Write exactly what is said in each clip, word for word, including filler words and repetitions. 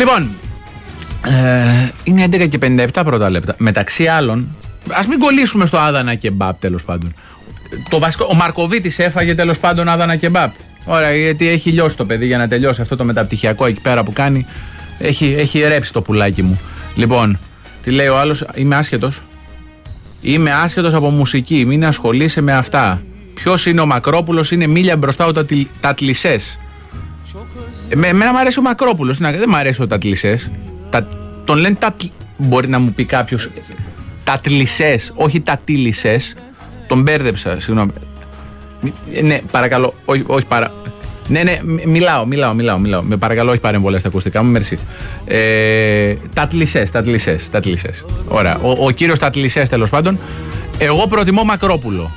Λοιπόν, ε, είναι έντεκα και πενήντα επτά πρώτα λεπτά. Μεταξύ άλλων, ας μην κολλήσουμε στο Άδανα Κεμπάπ τέλος πάντων. Το βασικό, ο Μαρκοβίτης έφαγε τέλος πάντων Άδανα Κεμπάπ. Ωραία, γιατί έχει λιώσει το παιδί για να τελειώσει αυτό το μεταπτυχιακό εκεί πέρα που κάνει. Έχει, έχει ρέψει το πουλάκι μου. Λοιπόν, τι λέει ο άλλος, είμαι άσχετος. Είμαι άσχετος από μουσική, μην ασχολείσαι με αυτά. Ποιος είναι ο Μακρόπουλος, είναι μίλια μπροστά ο Τατλισές. Ε, εμένα μου αρέσει ο Μακρόπουλος, δεν μου αρέσει ο Τατλισές. Τα, τον λένε τατ... Μπορεί να μου πει κάποιος Τατλισές, όχι Τατλισές. Τον μπέρδεψα, συγγνώμη. Ναι, παρακαλώ, όχι, όχι παρα... Ναι, ναι, μιλάω, μιλάω, μιλάω, μιλάω. Με παρακαλώ, όχι παρεμβολές στα ακουστικά μου, μερσή. Ε, Τατλισές, Τατλισές, Τατλισές. Ωραία, ο, ο κύριος Τατλισές τέλος πάντων. Εγώ προτιμώ Μακρόπουλο.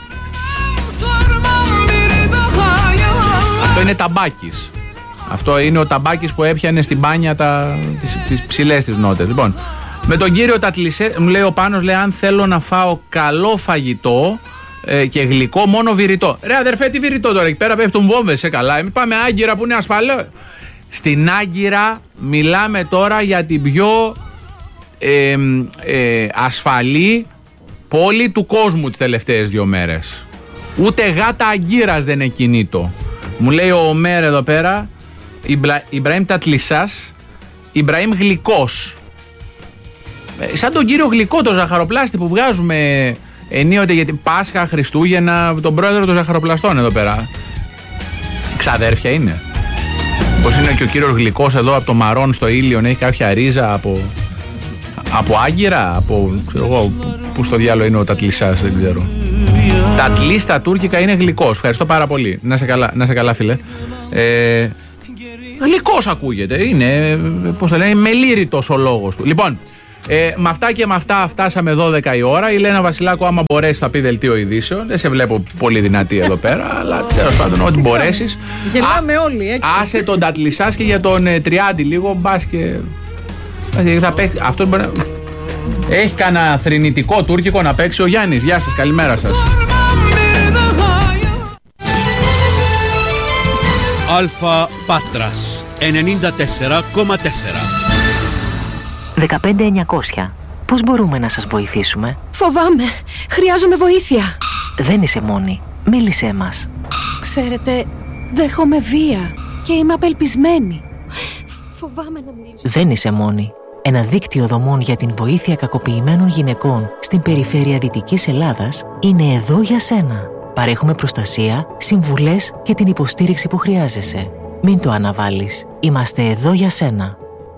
Αυτό είναι Ταμπάκης. Αυτό είναι ο Ταμπάκης που έπιανε στην μπάνια τα, τις, τις ψηλές τις νότες. Λοιπόν, με τον κύριο Τατλισέ, μου λέει ο Πάνος, λέει αν θέλω να φάω καλό φαγητό ε, και γλυκό, μόνο βηρητό. Ρε αδερφέ, τι βηρητό τώρα, εκεί πέρα πέφτουν βόμβες, σε καλά. Εμείς πάμε Άγκυρα που είναι ασφαλές. Στην Άγκυρα μιλάμε τώρα για την πιο ε, ε, ασφαλή πόλη του κόσμου τις τελευταίες δύο μέρες. Ούτε γάτα αγκύρας δεν είναι κινήτο. Μου λέει ο Ομέρ εδώ πέρα, Ιμπραήμ Τατλισάς, Ιμπραήμ Γλυκός. Ε, σαν τον κύριο Γλυκό, το ζαχαροπλάστη που βγάζουμε ενίοτε για την Πάσχα, Χριστούγεννα, τον πρόεδρο των ζαχαροπλαστών εδώ πέρα. Ξαδέρφια είναι. Πώς είναι και ο κύριος Γλυκός εδώ από το Μαρόν στο Ήλιον, έχει κάποια ρίζα από, από Άγκυρα, από, ξέρω εγώ, που στο διάλογο είναι ο Τατλισάς, δεν ξέρω. Τατλί στα τουρκικά είναι Γλυκός. Ευχαριστώ πάρα πολύ. Να σε καλά, να σε καλά φίλε. Ε, Γλυκός ακούγεται. Είναι, πώς το λένε, μελήρητος ο λόγος του. Λοιπόν, ε, με αυτά και με αυτά φτάσαμε δώδεκα η ώρα. Η Λένα Βασιλάκου, άμα μπορέσει, θα πει δελτίο ειδήσεων. Δεν σε βλέπω πολύ δυνατή εδώ πέρα, αλλά τέλος πάντων, ό,τι μπορέσεις. Γελάμε όλοι, έτσι. Άσε τον Τατλισάς και για τον ε, Τριάντη λίγο, μπας και. Θα παίξει. Αυτό μπορεί να. Έχει κανένα θρηνητικό τουρκικό να παίξει ο Γιάννης. Γεια σας, καλημέρα σας. Αλφα Πάτρας ενενήντα τέσσερα κόμμα τέσσερα. δεκαπέντε εννιακόσια. Πώς μπορούμε να σας βοηθήσουμε? Φοβάμαι. Χρειάζομαι βοήθεια. Δεν είσαι μόνη. Μίλησέ μας. Ξέρετε, δέχομαι βία και είμαι απελπισμένη. Φοβάμαι να μιλήσω. Δεν είσαι μόνη. Ένα δίκτυο δομών για την βοήθεια κακοποιημένων γυναικών στην περιφέρεια Δυτικής Ελλάδας είναι εδώ για σένα. Παρέχουμε προστασία, συμβουλές και την υποστήριξη που χρειάζεσαι. Μην το αναβάλεις. Είμαστε εδώ για σένα.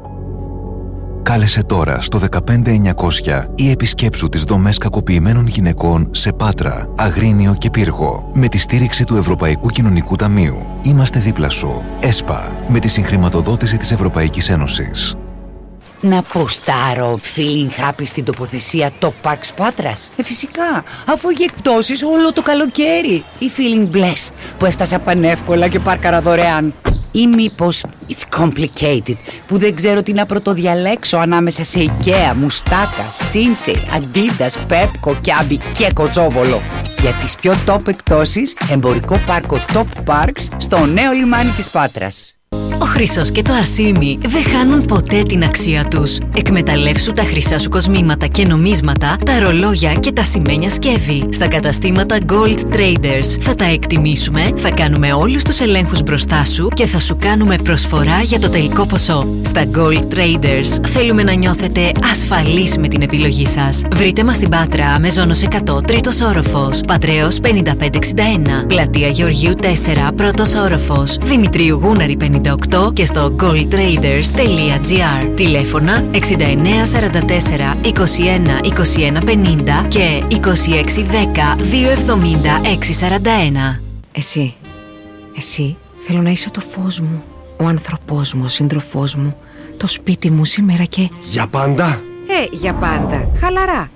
Κάλεσε τώρα στο δεκαπέντε εννιακόσια ή επισκέψου τις δομές κακοποιημένων γυναικών σε Πάτρα, Αγρίνιο και Πύργο με τη στήριξη του Ευρωπαϊκού Κοινωνικού Ταμείου. Είμαστε δίπλα σου. ΕΣΠΑ, με τη συγχρηματοδότηση της Ευρωπαϊκής Ένωσης. Να ποστάρω feeling happy στην τοποθεσία Top Parks Πάτρας? Ε, φυσικά, αφού έχει εκπτώσεις όλο το καλοκαίρι. Ή feeling blessed που έφτασα πανεύκολα και πάρκαρα δωρεάν. Ή μήπως it's complicated που δεν ξέρω τι να πρωτοδιαλέξω ανάμεσα σε IKEA, Μουστάκα, Σίνσεϊ, Αντίντας, Πέπκο, Κιάμπι και Κοτσόβολο. Για τις πιο top εκπτώσεις, εμπορικό πάρκο Top Parks στο νέο λιμάνι της Πάτρας. Ο χρυσός και το αρσίμι δεν χάνουν ποτέ την αξία τους. Εκμεταλλεύσου τα χρυσά σου κοσμήματα και νομίσματα, τα ρολόγια και τα σημαίνια σκεύη. Στα καταστήματα Gold Traders θα τα εκτιμήσουμε, θα κάνουμε όλους τους ελέγχους μπροστά σου και θα σου κάνουμε προσφορά για το τελικό ποσό. Στα Gold Traders θέλουμε να νιώθετε ασφαλείς με την επιλογή σας. Βρείτε μας στην Πάτρα, Μεζόνος εκατό, τρίτος όροφος, Πατρέως πενήντα πέντε εξήντα ένα, Πλατεία Γεωργίου τέσσερα, πρώτος όροφος, Δημητρίου Γούναρη πενήντα οκτώ και στο gold traders τελεία gr. Τηλέφωνα εξήντα εννέα σαράντα τέσσερα είκοσι ένα είκοσι ένα πενήντα και είκοσι έξι δέκα διακόσια εβδομήντα έξι σαράντα ένα. Εσύ, εσύ θέλω να είσαι το φως μου, ο άνθρωπός μου, ο σύντροφός μου, το σπίτι μου σήμερα και... Για πάντα? Ε, για πάντα. Χαλαρά.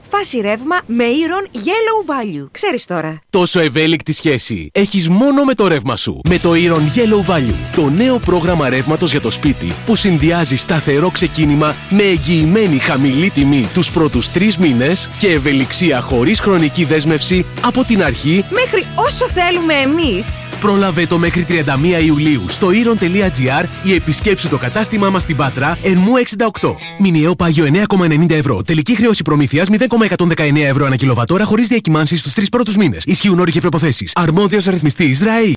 φάση ρεύμα με Iron Yellow Value. Ξέρεις τώρα. Τόσο ευέλικτη σχέση έχεις μόνο με το ρεύμα σου. Με το Iron Yellow Value, το νέο πρόγραμμα ρεύματος για το σπίτι που συνδυάζει σταθερό ξεκίνημα με εγγυημένη χαμηλή τιμή τους πρώτους τρεις μήνες και ευελιξία χωρίς χρονική δέσμευση από την αρχή μέχρι όσο θέλουμε εμείς. Πρόλαβε το μέχρι τριάντα μία Ιουλίου στο iron τελεία gr ή επισκέψου το κατάστημά μας στην Πάτρα Ερμού εξήντα οκτώ. Μηνιαίο πάγιο εννέα κόμμα ενενήντα ευρώ. Τελική χρέωση προμήθειας μηδέν κόμμα εκατόν δεκαεννέα ευρώ ανά κιλοβατόρα χωρίς διακυμάνσεις στους τρεις πρώτους μήνες. Ισχύουν όροι και προϋποθέσεις. Αρμόδιος ρυθμιστής ΡΑΗ.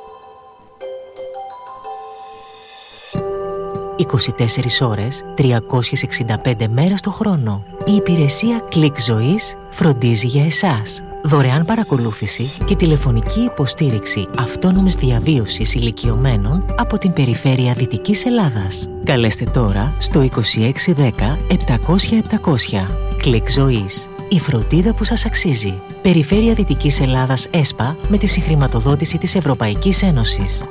είκοσι τέσσερις ώρες, τριακόσιες εξήντα πέντε μέρες το χρόνο. Η υπηρεσία Click Ζωής φροντίζει για εσάς. Δωρεάν παρακολούθηση και τηλεφωνική υποστήριξη αυτόνομης διαβίωσης ηλικιωμένων από την περιφέρεια Δυτικής Ελλάδας. Καλέστε τώρα στο είκοσι έξι δέκα επτακόσια επτακόσια. Click Ζωής. Η φροντίδα που σας αξίζει. Περιφέρεια Δυτικής Ελλάδας ΕΣΠΑ με τη συγχρηματοδότηση της Ευρωπαϊκής Ένωσης.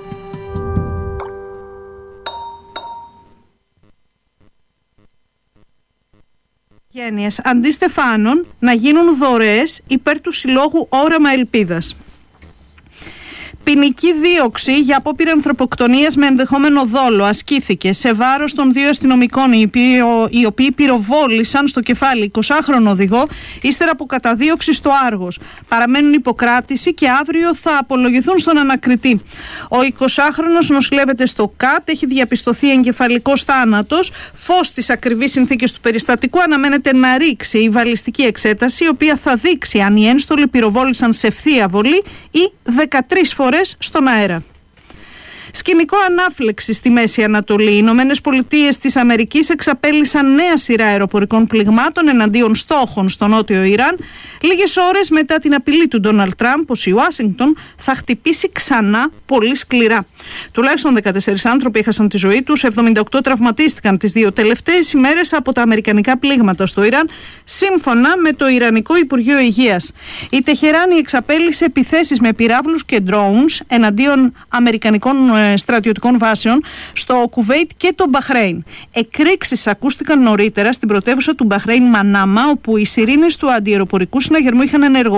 Αντί στεφάνων να γίνουν δωρεές υπέρ του συλλόγου Όραμα Ελπίδας. Ποινική δίωξη για απόπειρα ανθρωποκτονίας με ενδεχόμενο δόλο ασκήθηκε σε βάρος των δύο αστυνομικών οι οποίοι, οι οποίοι πυροβόλησαν στο κεφάλι εικοσάχρονο οδηγό ύστερα από καταδίωξη στο Άργος. Παραμένουν υποκράτηση και αύριο θα απολογηθούν στον ανακριτή. Ο εικοσάχρονος νοσηλεύεται στο ΚΑΤ, έχει διαπιστωθεί εγκεφαλικός θάνατος. Φως στις ακριβείς συνθήκες του περιστατικού αναμένεται να ρίξει η βαλιστική εξέταση, η οποία θα δείξει αν οι ένστολοι πυροβόλησαν σε ευθεία βολή ή δεκατρείς φορές στον αέρα. Σκηνικό ανάφλεξη στη Μέση Ανατολή. Οι Ηνωμένες Πολιτείες της Αμερικής εξαπέλυσαν νέα σειρά αεροπορικών πληγμάτων εναντίον στόχων στο νότιο Ιράν, λίγες ώρες μετά την απειλή του Ντόναλντ Τραμπ πως η Ουάσιγκτον θα χτυπήσει ξανά πολύ σκληρά. Τουλάχιστον δεκατέσσερις άνθρωποι έχασαν τη ζωή τους, εβδομήντα οκτώ τραυματίστηκαν τις δύο τελευταίες ημέρες από τα αμερικανικά πλήγματα στο Ιράν, σύμφωνα με το Ιρανικό Υπουργείο Υγείας. Η Τεχεράνη εξαπέλυσε επιθέσεις με πυράβλους και drones εναντίον αμερικανικών στρατιωτικών βάσεων στο Κουβέιτ και το Μπαχρέιν. Εκρήξεις ακούστηκαν νωρίτερα στην πρωτεύουσα του Μπαχρέιν, Μανάμα, όπου οι σιρήνες του αντιαεροπορικού συναγερμού είχαν ενεργοποιηθεί